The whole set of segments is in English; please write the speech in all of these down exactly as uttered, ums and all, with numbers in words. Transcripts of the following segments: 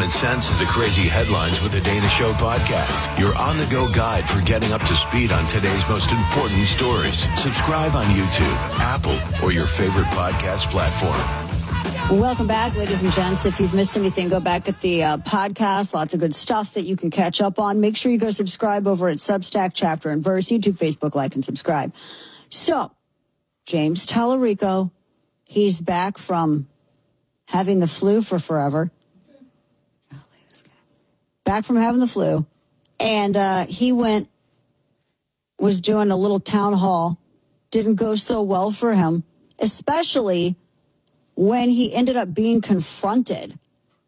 common sense into crazy headlines with the Dana Show podcast. Your on-the-go guide for getting up to speed on today's most important stories. Subscribe on YouTube, Apple, or your favorite podcast platform. Welcome back, ladies and gents. If you've missed anything, go back at the uh, podcast. Lots of good stuff that you can catch up on. Make sure you go subscribe over at Substack, Chapter and Verse, YouTube, Facebook, like, and subscribe. So, James Tallarico, he's back from having the flu for forever. Golly, this guy. Back from having the flu. And uh, he went, was doing a little town hall. Didn't go so well for him, especially when he ended up being confronted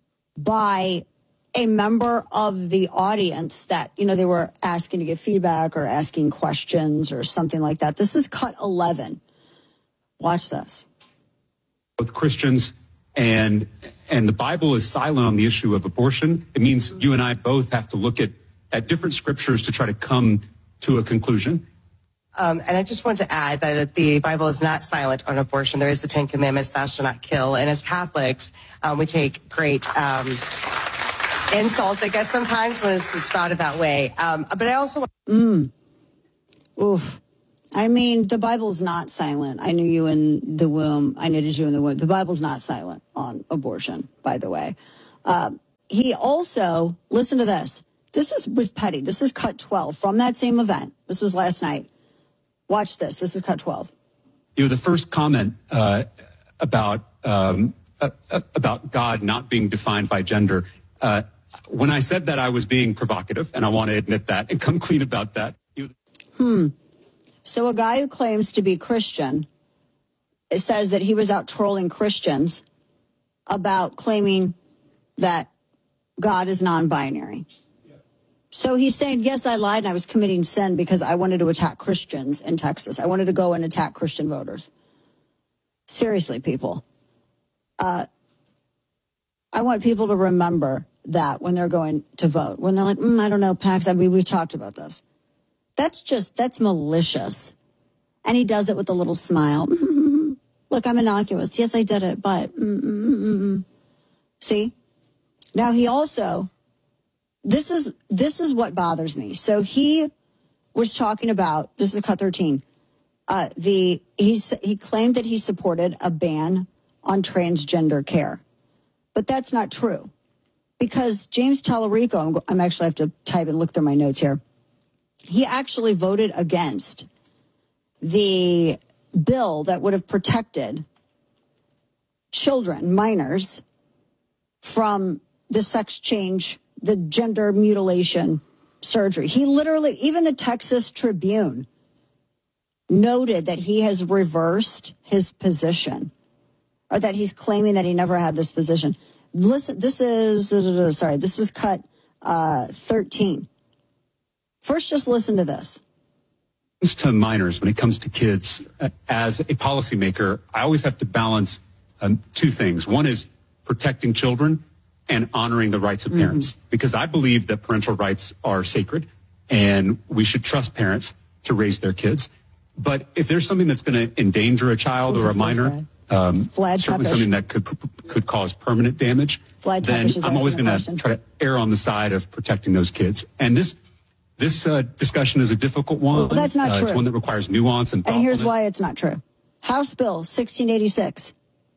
by a member of the audience that, you know, they were asking to get feedback or asking questions or something like that. This is cut eleven. Watch this. With Christians and and the Bible is silent on the issue of abortion. It means you and I both have to look at, at different scriptures to try to come to a conclusion. Um, and I just want to add that the Bible is not silent on abortion. There is the Ten Commandments, thou shalt not kill. And as Catholics, um, we take great um, insult, I guess, sometimes when it's spouted that way. Um, but I also want mm. Oof. I mean, the Bible's not silent. I knew you in the womb. I knitted you in the womb. The Bible's not silent on abortion, by the way. Uh, he also, listen to this. This is was petty. This is cut twelve from that same event. This was last night. Watch this. This is cut twelve. You know, the first comment uh, about um, uh, about God not being defined by gender, uh, when I said that, I was being provocative, and I want to admit that and come clean about that. You- hmm. So a guy who claims to be Christian says that he was out trolling Christians about claiming that God is non-binary. So he's saying, yes, I lied and I was committing sin because I wanted to attack Christians in Texas. I wanted to go and attack Christian voters. Seriously, people. Uh, I want people to remember that when they're going to vote. When they're like, mm, I don't know, Pax, I mean, we've talked about this. That's just, that's malicious. And he does it with a little smile. Look, I'm innocuous. Yes, I did it, but... Mm-mm-mm-mm. See? Now, he also... This is this is what bothers me. So he was talking about, this is cut thirteen, uh, the he's, he claimed that he supported a ban on transgender care. But that's not true. Because James Tallarico, I'm, I'm actually have to type and look through my notes here, he actually voted against the bill that would have protected children, minors, from the sex change, the gender mutilation surgery. He literally, even the Texas Tribune noted that he has reversed his position, or that he's claiming that he never had this position. Listen, this is, sorry, this was cut uh, thirteen. First, just listen to this. To minors, when it comes to kids, uh, as a policymaker, I always have to balance um, two things. One is protecting children and honoring the rights of parents, mm-hmm. because I believe that parental rights are sacred and we should trust parents to raise their kids. But if there's something that's going to endanger a child Ooh, or a minor, um, certainly Tepish. something that could could cause permanent damage, Vlad then Tepish I'm always going to try to err on the side of protecting those kids. And this this uh, discussion is a difficult one. Well, that's not uh, true. It's one that requires nuance and And here's why it's not true. House Bill sixteen eighty-six.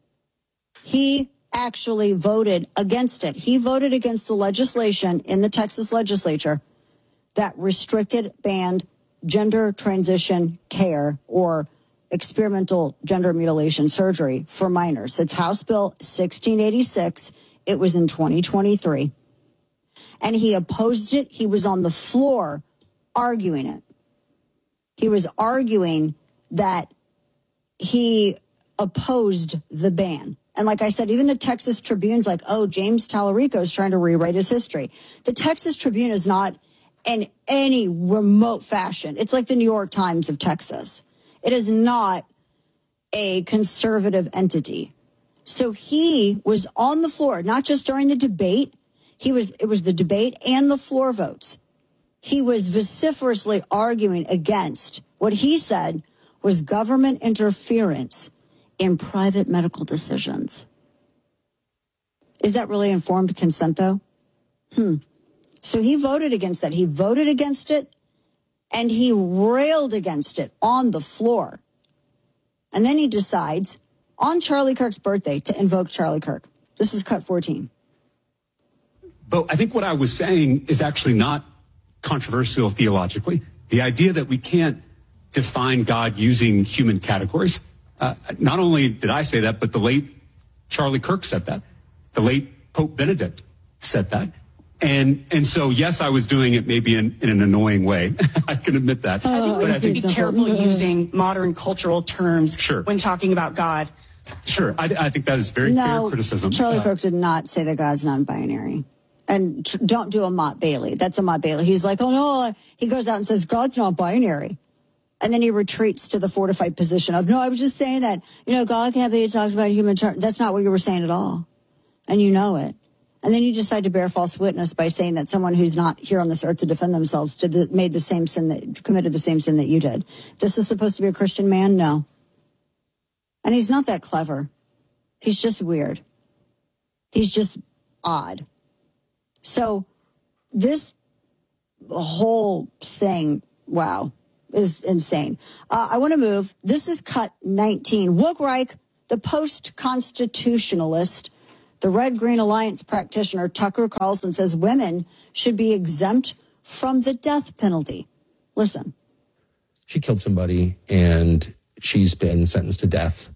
He actually voted against it. He voted against the legislation in the Texas legislature that restricted, banned gender transition care or experimental gender mutilation surgery for minors. It's House Bill sixteen eighty-six. It was in twenty twenty-three. And he opposed it. He was on the floor arguing it. He was arguing that he opposed the ban. And like I said, even the Texas Tribune's like, oh, James Tallarico is trying to rewrite his history. The Texas Tribune is not in any remote fashion. It's like the New York Times of Texas. It is not a conservative entity. So he was on the floor, not just during the debate. He was, it was the debate and the floor votes. He was vociferously arguing against what he said was government interference in private medical decisions. Is that really informed consent, though? Hmm. So he voted against that. He voted against it, and he railed against it on the floor. And then he decides on Charlie Kirk's birthday to invoke Charlie Kirk. This is cut fourteen. But I think what I was saying is actually not controversial theologically. The idea that we can't define God using human categories. Uh, not only did I say that, but the late Charlie Kirk said that. The late Pope Benedict said that. And and so, yes, I was doing it maybe in, in an annoying way. I can admit that. I think we But have to be careful using modern cultural terms Sure. when talking about God. Sure, I, I think that is very No, fair criticism. Charlie Uh, Kirk did not say that God's non-binary. And tr- don't do a Mott Bailey. That's a Mott Bailey. He's like, oh, no. He goes out and says, God's not binary. And then he retreats to the fortified position of, no, I was just saying that, you know, God can't be talked about human terms. That's not what you were saying at all. And you know it. And then you decide to bear false witness by saying that someone who's not here on this earth to defend themselves did the, made the same sin, that committed the same sin that you did. This is supposed to be a Christian man? No. And he's not that clever. He's just weird. He's just odd. So this whole thing, wow, is insane. Uh, I want to move. This is cut nineteen. Woke Reich, the post-constitutionalist, the Red Green Alliance practitioner Tucker Carlson says women should be exempt from the death penalty. Listen. She killed somebody and she's been sentenced to death.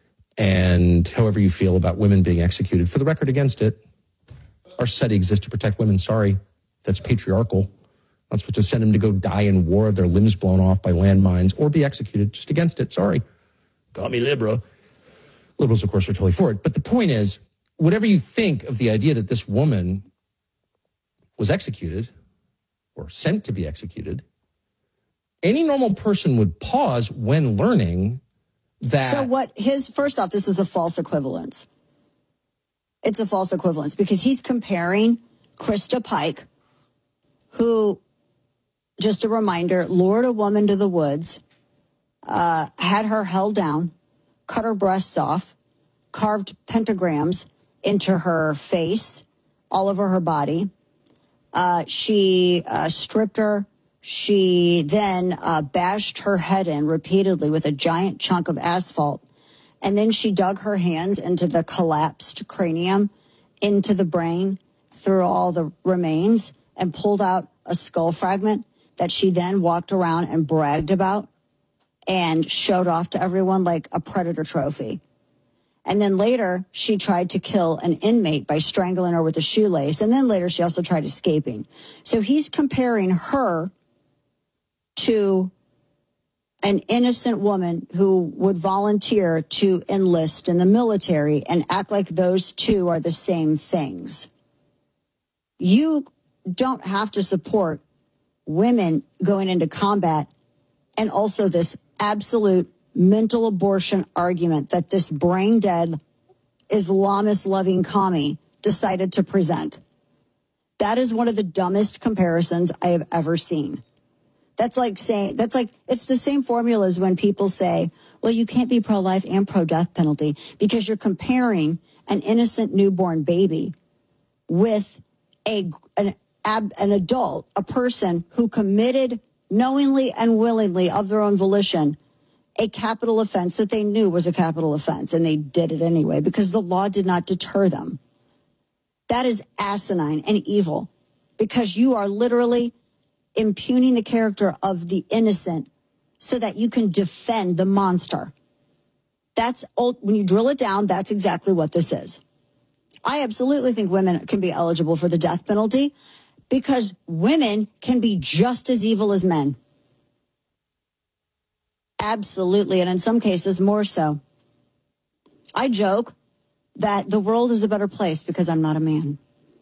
And however you feel about women being executed, for the record against it, our society exists to protect women. Sorry, that's patriarchal. Not supposed to send them to go die in war, have their limbs blown off by landmines, or be executed. Just against it. Sorry. Call me liberal. Liberals, of course, are totally for it. But the point is, whatever you think of the idea that this woman was executed or sent to be executed, any normal person would pause when learning that. So what his, first off, this is a false equivalence. It's a false equivalence because he's comparing Krista Pike, who, just a reminder, lured a woman to the woods, uh, had her held down, cut her breasts off, carved pentagrams into her face, all over her body. Uh, she uh, stripped her. She then uh, bashed her head in repeatedly with a giant chunk of asphalt. And then she dug her hands into the collapsed cranium, into the brain, through all the remains, and pulled out a skull fragment that she then walked around and bragged about and showed off to everyone like a predator trophy. And then later, she tried to kill an inmate by strangling her with a shoelace. And then later, she also tried escaping. So he's comparing her to an innocent woman who would volunteer to enlist in the military and act like those two are the same things. You don't have to support women going into combat and also this absolute mental abortion argument that this brain dead Islamist loving commie decided to present. That is one of the dumbest comparisons I have ever seen. That's like saying, that's like, it's the same formula as when people say, well, you can't be pro-life and pro-death penalty because you're comparing an innocent newborn baby with a an, ab, an adult, a person who committed knowingly and willingly of their own volition a capital offense that they knew was a capital offense, and they did it anyway because the law did not deter them. That is asinine and evil because you are literally impugning the character of the innocent so that you can defend the monster. That's old, when you drill it down, that's exactly what this is. I absolutely think women can be eligible for the death penalty because women can be just as evil as men. Absolutely, and in some cases more so. I joke that the world is a better place because I'm not a man.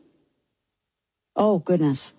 Oh, goodness.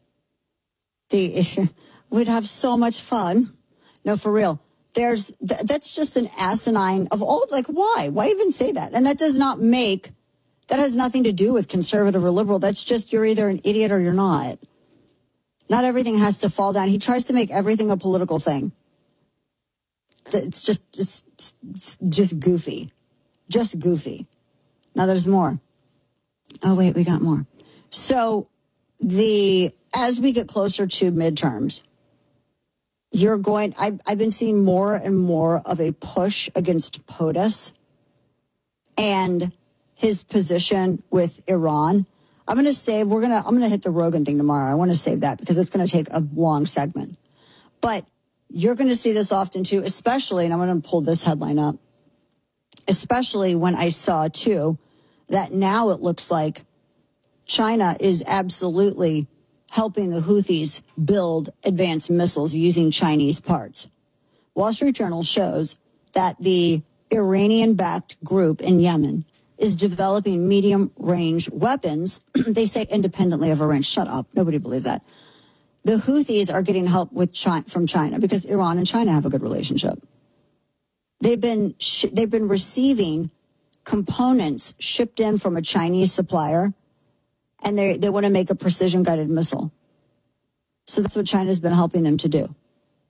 The, we'd have so much fun. No, for real. There's th- that's just an asinine of all, like, why? Why even say that? And that does not make, that has nothing to do with conservative or liberal. That's just you're either an idiot or you're not. Not everything has to fall down. He tries to make everything a political thing. It's just, it's, it's just goofy. Just goofy. Now there's more. Oh, wait, we got more. So the as we get closer to midterms, you're going, I've, I've been seeing more and more of a push against POTUS and his position with Iran. I'm going to save, we're going to, I'm going to hit the Rogan thing tomorrow. I want to save that because it's going to take a long segment. But you're going to see this often too, especially, and I'm going to pull this headline up, especially when I saw too that now it looks like China is absolutely helping the Houthis build advanced missiles using Chinese parts. Wall Street Journal shows that the Iranian-backed group in Yemen is developing medium-range weapons. They say independently of Iran. Shut up. Nobody believes that. The Houthis are getting help with China, from China because Iran and China have a good relationship. They've been sh- they've been receiving components shipped in from a Chinese supplier, and they they want to make a precision-guided missile. So that's what China's been helping them to do.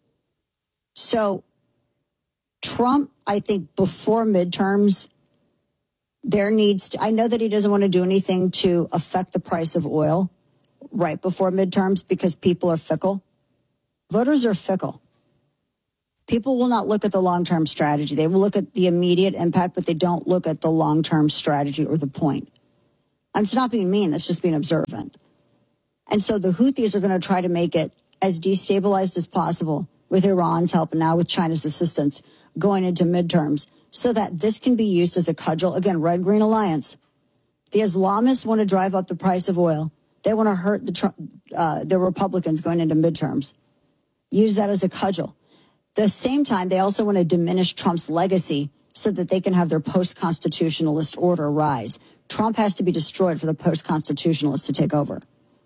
So Trump, I think, before midterms, there needs to, I know that he doesn't want to do anything to affect the price of oil right before midterms because people are fickle. Voters are fickle. People will not look at the long-term strategy. They will look at the immediate impact, but they don't look at the long-term strategy or the point. I'm just not being mean. That's just being observant. And so the Houthis are going to try to make it as destabilized as possible with Iran's help and now with China's assistance going into midterms so that this can be used as a cudgel. Again, red-green alliance. The Islamists want to drive up the price of oil. They want to hurt the, uh, the Republicans going into midterms. Use that as a cudgel. At the same time, they also want to diminish Trump's legacy so that they can have their post-constitutionalist order rise. Trump has to be destroyed for the post-constitutionalists to take over.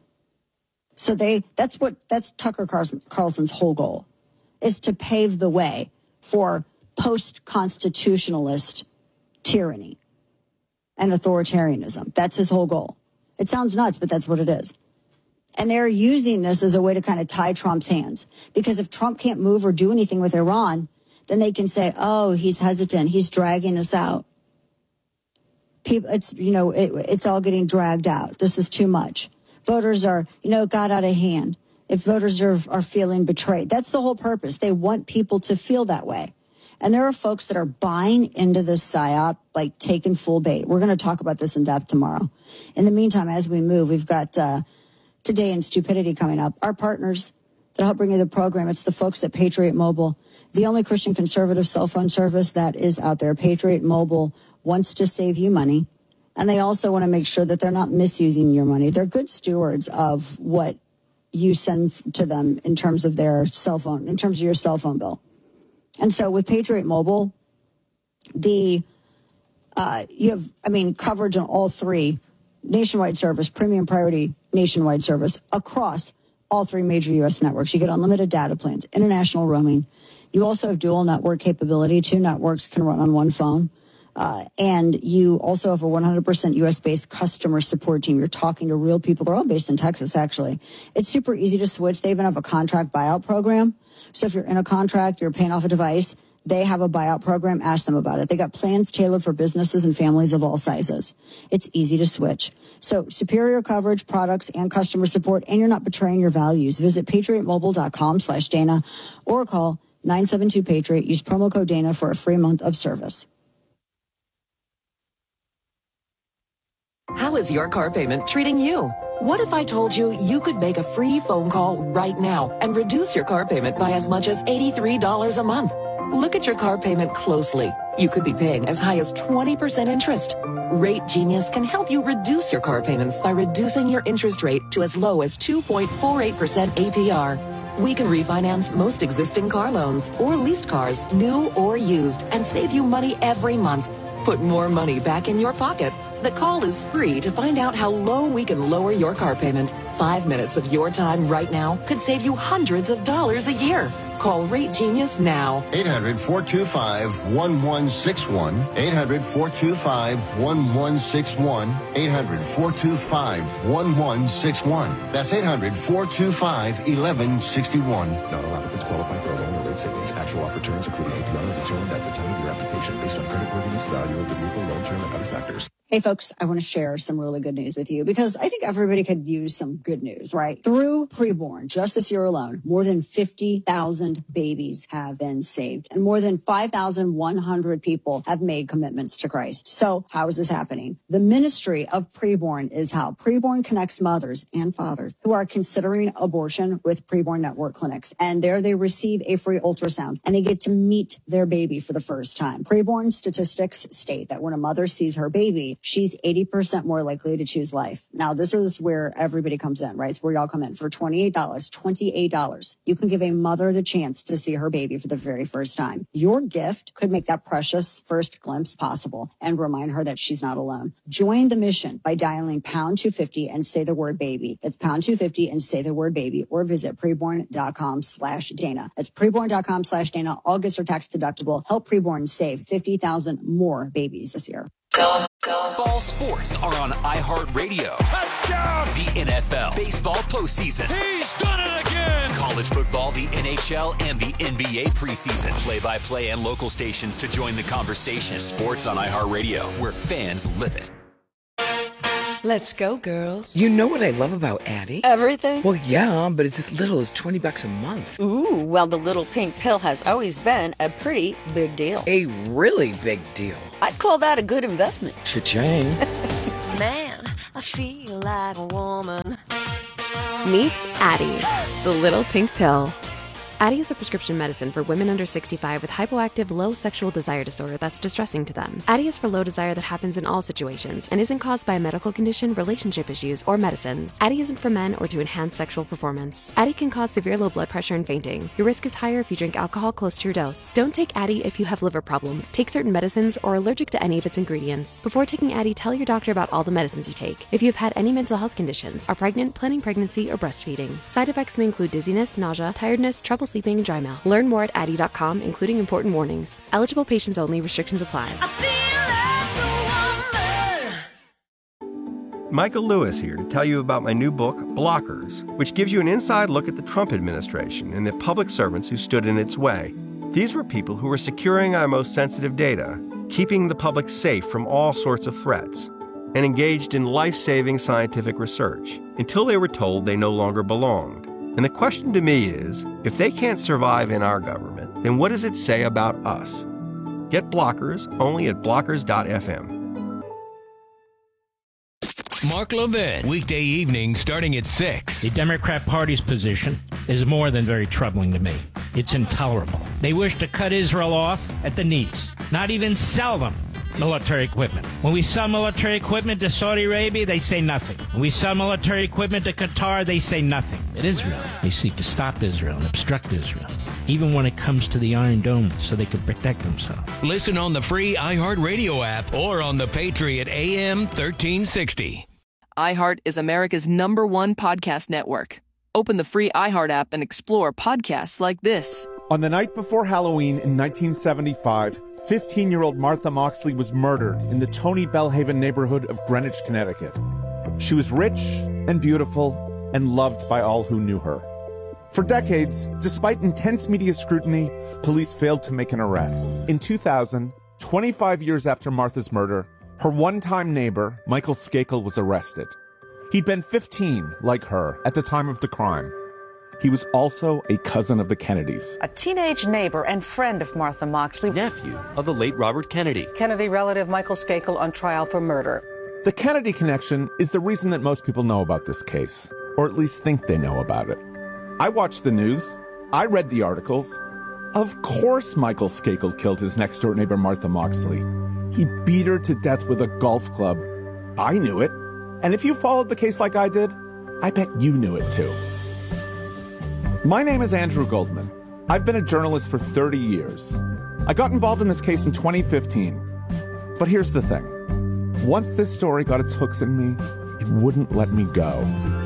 So they that's what that's Tucker Carlson, Carlson's whole goal, is to pave the way for post-constitutionalist tyranny and authoritarianism. That's his whole goal. It sounds nuts, but that's what it is. And they're using this as a way to kind of tie Trump's hands. Because if Trump can't move or do anything with Iran, then they can say, oh, he's hesitant. He's dragging this out. People, it's, you know, it, it's all getting dragged out. This is too much. Voters are, you know, got out of hand. If voters are, are feeling betrayed, that's the whole purpose. They want people to feel that way. And there are folks that are buying into this psyop, like taking full bait. We're going to talk about this in depth tomorrow. In the meantime, as we move, we've got uh, Today in Stupidity coming up. Our partners that help bring you the program, it's the folks at Patriot Mobile, the only Christian conservative cell phone service that is out there. Patriot Mobile wants to save you money, and they also want to make sure that they're not misusing your money. They're good stewards of what you send to them in terms of their cell phone, in terms of your cell phone bill. And so with Patriot Mobile, the uh, you have, I mean, coverage on all three, nationwide service, premium priority nationwide service across all three major U S networks. You get unlimited data plans, international roaming. You also have dual network capability. Two networks can run on one phone. Uh, and you also have a one hundred percent U S-based customer support team. You're talking to real people. They're all based in Texas, actually. It's super easy to switch. They even have a contract buyout program. So if you're in a contract, you're paying off a device, they have a buyout program. Ask them about it. They got plans tailored for businesses and families of all sizes. It's easy to switch. So superior coverage, products, and customer support, and you're not betraying your values. Visit patriotmobile.com slash Dana or call nine seven two Patriot. Use promo code Dana for a free month of service. How is your car payment treating you? What if I told you you could make a free phone call right now and reduce your car payment by as much as eighty-three dollars a month? Look at your car payment closely. You could be paying as high as twenty percent interest. Rate Genius can help you reduce your car payments by reducing your interest rate to as low as two point four eight percent A P R. We can refinance most existing car loans or leased cars, new or used, and save you money every month. Put more money back in your pocket. The call is free to find out how low we can lower your car payment. Five minutes of your time right now could save you hundreds of dollars a year. Call Rate Genius now. eight hundred, four two five, one one six one. eight hundred, four two five, one one six one. eight hundred, four two five, one one six one. That's eight hundred, four two five, one one six one. Not all applicants qualify for a loan or rate savings. Actual offer terms, including A P R, are determined at the time of your application based on creditworthiness, value of the vehicle, loan term, and other factors. Hey folks, I want to share some really good news with you because I think everybody could use some good news, right? Through Preborn, just this year alone, more than fifty thousand babies have been saved and more than five thousand one hundred people have made commitments to Christ. So how is this happening? The ministry of Preborn is how Preborn connects mothers and fathers who are considering abortion with Preborn Network clinics. And there they receive a free ultrasound and they get to meet their baby for the first time. Preborn statistics state that when a mother sees her baby, she's eighty percent more likely to choose life. Now, this is where everybody comes in, right? It's where y'all come in. For twenty-eight dollars, twenty-eight dollars, you can give a mother the chance to see her baby for the very first time. Your gift could make that precious first glimpse possible and remind her that she's not alone. Join the mission by dialing pound two fifty and say the word baby. That's pound two fifty and say the word baby, or visit preborn.com slash Dana. That's preborn.com slash Dana. All gifts are tax deductible. Help Preborn save fifty thousand more babies this year. Go, go. Ball sports are on iHeartRadio. Touchdown! The N F L, baseball postseason. He's done it again! College football, the N H L, and the N B A preseason. Play-by-play and local stations to join the conversation. Sports on iHeartRadio, where fans live it. Let's go, girls. You know what I love about Addie? Everything? Well, yeah, but it's as little as twenty bucks a month. Ooh, well, the little pink pill has always been a pretty big deal. A really big deal. I'd call that a good investment. Cha-ching. Man, I feel like a woman. Meet Addie, the little pink pill. Addie is a prescription medicine for women under sixty-five with hypoactive low sexual desire disorder that's distressing to them. Addie is for low desire that happens in all situations and isn't caused by a medical condition, relationship issues, or medicines. Addie isn't for men or to enhance sexual performance. Addie can cause severe low blood pressure and fainting. Your risk is higher if you drink alcohol close to your dose. Don't take Addie if you have liver problems, take certain medicines, or are allergic to any of its ingredients. Before taking Addie, tell your doctor about all the medicines you take. If you have had any mental health conditions, are pregnant, planning pregnancy, or breastfeeding. Side effects may include dizziness, nausea, tiredness, trouble sleeping, and dry mouth. Learn more at addie dot com, including important warnings. Eligible patients only. Restrictions apply. Michael Lewis here to tell you about my new book, Blockers, which gives you an inside look at the Trump administration and the public servants who stood in its way. These were people who were securing our most sensitive data, keeping the public safe from all sorts of threats, and engaged in life-saving scientific research until they were told they no longer belonged. And the question to me is, if they can't survive in our government, then what does it say about us? Get Blockers only at blockers dot f m. Mark Levin, weekday evening starting at six. The Democrat Party's position is more than very troubling to me. It's intolerable. They wish to cut Israel off at the knees, not even sell them military equipment. When we sell military equipment to Saudi Arabia, they say nothing. When we sell military equipment to Qatar, they say nothing. At Israel, they seek to stop Israel and obstruct Israel, even when it comes to the Iron Dome, so they can protect themselves. Listen on the free iHeartRadio app or on the Patriot A M thirteen sixty. iHeart is America's number one podcast network. Open the free iHeart app and explore podcasts like this. On the night before Halloween in nineteen seventy-five, fifteen-year-old Martha Moxley was murdered in the Tony Bellhaven neighborhood of Greenwich, Connecticut. She was rich and beautiful and loved by all who knew her. For decades, despite intense media scrutiny, police failed to make an arrest. In two thousand, twenty-five years after Martha's murder, her one-time neighbor, Michael Skakel, was arrested. He'd been fifteen, like her, at the time of the crime. He was also a cousin of the Kennedys. A teenage neighbor and friend of Martha Moxley. Nephew of the late Robert Kennedy. Kennedy relative Michael Skakel on trial for murder. The Kennedy connection is the reason that most people know about this case, or at least think they know about it. I watched the news. I read the articles. Of course Michael Skakel killed his next-door neighbor Martha Moxley. He beat her to death with a golf club. I knew it. And if you followed the case like I did, I bet you knew it too. My name is Andrew Goldman. I've been a journalist for thirty years. I got involved in this case in twenty fifteen. But here's the thing. Once this story got its hooks in me, it wouldn't let me go.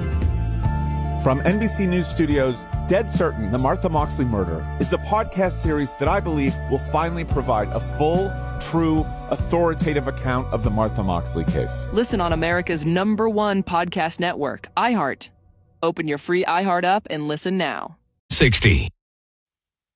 From N B C News Studios, Dead Certain, The Martha Moxley Murder is a podcast series that I believe will finally provide a full, true, authoritative account of the Martha Moxley case. Listen on America's number one podcast network, iHeart. Open your free iHeart app and listen now. sixty.